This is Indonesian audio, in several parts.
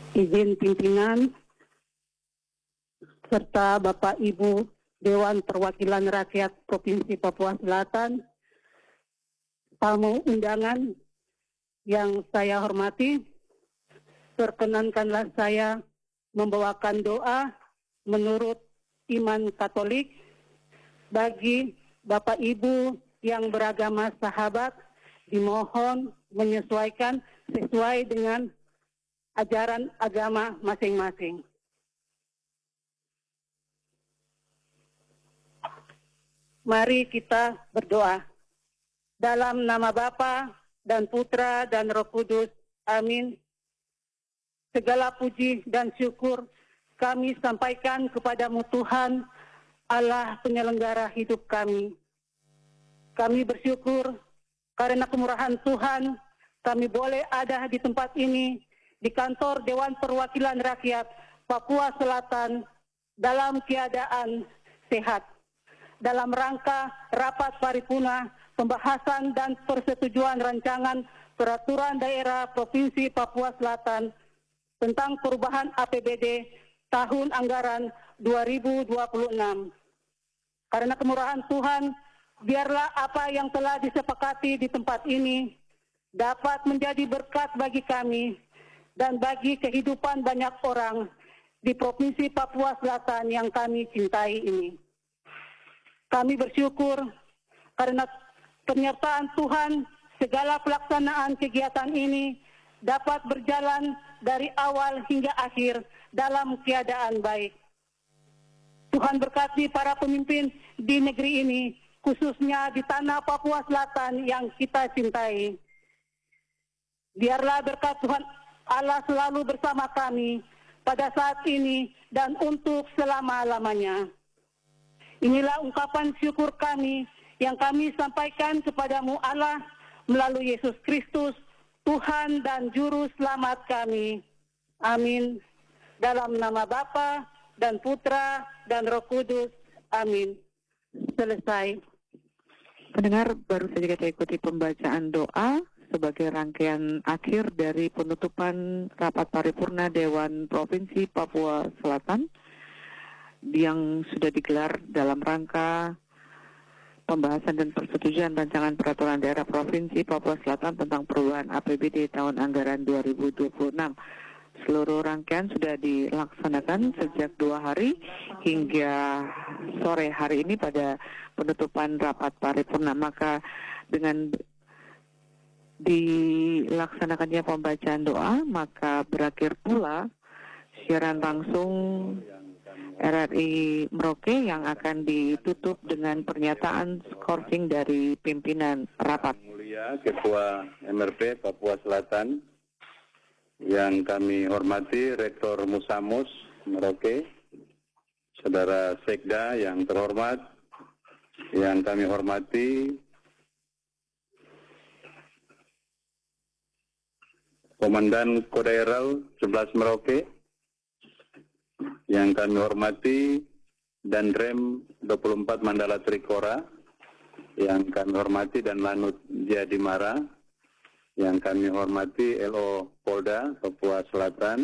izin pimpinan, serta Bapak Ibu Dewan Perwakilan Rakyat Provinsi Papua Selatan, tamu undangan yang saya hormati, perkenankanlah saya membawakan doa menurut iman Katolik bagi Bapak Ibu yang beragama sahabat, dimohon menyesuaikan sesuai dengan ajaran agama masing-masing. Mari kita berdoa. Dalam nama Bapa dan Putra dan Roh Kudus. Amin. Segala puji dan syukur kami sampaikan kepadamu Tuhan, Allah penyelenggara hidup kami. Kami bersyukur karena kemurahan Tuhan, kami boleh ada di tempat ini, di kantor Dewan Perwakilan Rakyat Papua Selatan, dalam keadaan sehat. Dalam rangka rapat paripurna pembahasan dan persetujuan rancangan peraturan daerah Provinsi Papua Selatan tentang perubahan APBD tahun anggaran 2026. Karena kemurahan Tuhan, biarlah apa yang telah disepakati di tempat ini dapat menjadi berkat bagi kami dan bagi kehidupan banyak orang di Provinsi Papua Selatan yang kami cintai ini. Kami bersyukur karena penyertaan Tuhan, segala pelaksanaan kegiatan ini dapat berjalan dari awal hingga akhir dalam keadaan baik. Tuhan berkati para pemimpin di negeri ini, khususnya di tanah Papua Selatan yang kita cintai. Biarlah berkat Tuhan Allah selalu bersama kami pada saat ini dan untuk selama-lamanya. Inilah ungkapan syukur kami yang kami sampaikan kepadamu Allah melalui Yesus Kristus, Tuhan dan Juru Selamat kami. Amin. Dalam nama Bapa dan Putra dan Roh Kudus. Amin. Selesai. Pendengar, baru saja kita ikuti pembacaan doa sebagai rangkaian akhir dari penutupan rapat paripurna Dewan Provinsi Papua Selatan yang sudah digelar dalam rangka pembahasan dan persetujuan rancangan peraturan daerah Provinsi Papua Selatan tentang perubahan APBD tahun anggaran 2026. Seluruh rangkaian sudah dilaksanakan sejak 2 hari hingga sore hari ini pada penutupan rapat paripurna. Maka dengan dilaksanakannya pembacaan doa, maka berakhir pula siaran langsung RRI Merauke yang akan ditutup dengan pernyataan skorsing dari pimpinan rapat. Mulia Ketua MRP Papua Selatan, yang kami hormati Rektor Musamus Merauke, Saudara Sekda yang terhormat, yang kami hormati Komandan Kodaeral 11 Merauke, yang kami hormati Danrem 24 Mandala Trikora, yang kami hormati dan Lanut Jadimara, yang kami hormati LO Polda Papua Selatan,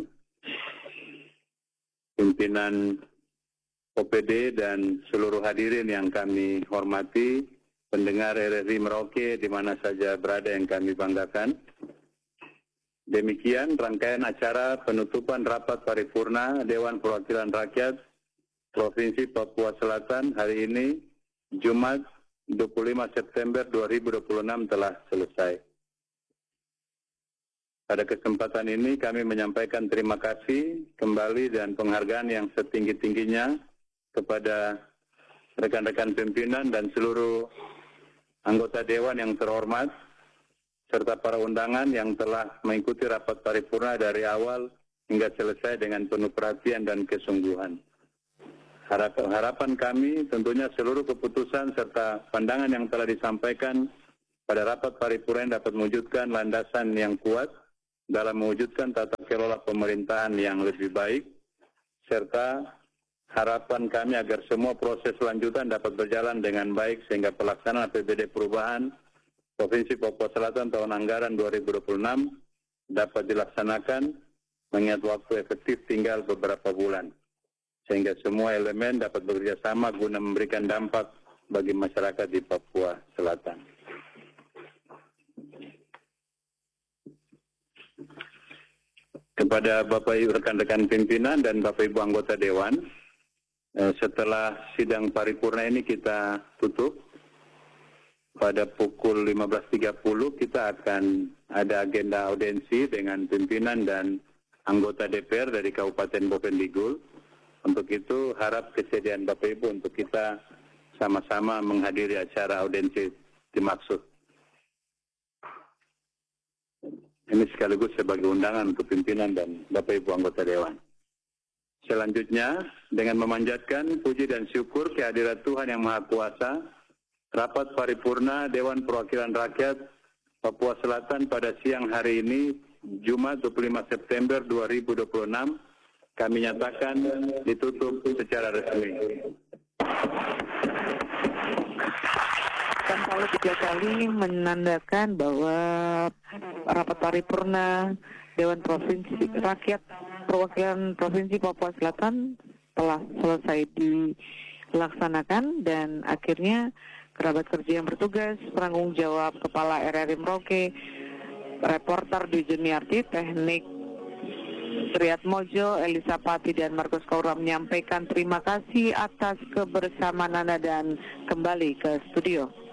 pimpinan OPD dan seluruh hadirin yang kami hormati, pendengar RRI Merauke di mana saja berada yang kami banggakan. Demikian rangkaian acara penutupan rapat paripurna Dewan Perwakilan Rakyat Provinsi Papua Selatan hari ini, Jumat 25 September 2026 telah selesai. Pada kesempatan ini kami menyampaikan terima kasih kembali dan penghargaan yang setinggi-tingginya kepada rekan-rekan pimpinan dan seluruh anggota Dewan yang terhormat, serta para undangan yang telah mengikuti rapat paripurna dari awal hingga selesai dengan penuh perhatian dan kesungguhan. Harapan kami tentunya seluruh keputusan serta pandangan yang telah disampaikan pada rapat paripurna dapat mewujudkan landasan yang kuat dalam mewujudkan tata kelola pemerintahan yang lebih baik, serta harapan kami agar semua proses lanjutan dapat berjalan dengan baik sehingga pelaksanaan APBD perubahan Provinsi Papua Selatan tahun anggaran 2026 dapat dilaksanakan mengingat waktu efektif tinggal beberapa bulan, sehingga semua elemen dapat bekerja sama guna memberikan dampak bagi masyarakat di Papua Selatan. Kepada Bapak Ibu rekan-rekan pimpinan dan Bapak Ibu anggota Dewan, setelah sidang paripurna ini kita tutup, pada pukul 15.30 kita akan ada agenda audiensi dengan pimpinan dan anggota DPR dari Kabupaten Bovendigul. Untuk itu harap kesediaan Bapak Ibu untuk kita sama-sama menghadiri acara audiensi dimaksud. Ini sekaligus sebagai undangan untuk pimpinan dan Bapak Ibu anggota Dewan. Selanjutnya, dengan memanjatkan puji dan syukur kehadirat Tuhan Yang Maha Kuasa, rapat paripurna Dewan Perwakilan Rakyat Papua Selatan pada siang hari ini, Jumat 25 September 2026, kami nyatakan ditutup secara resmi. Dan kalau 3 kali menandakan bahwa rapat paripurna Dewan Provinsi Rakyat Perwakilan Provinsi Papua Selatan telah selesai dilaksanakan, dan akhirnya kerabat kerja yang bertugas, penanggung jawab Kepala RRI Merauke, reporter Dwi Juniarti, teknik Triat Mojo, Elisa Pati, dan Markus Kaura menyampaikan terima kasih atas kebersamaan Anda dan kembali ke studio.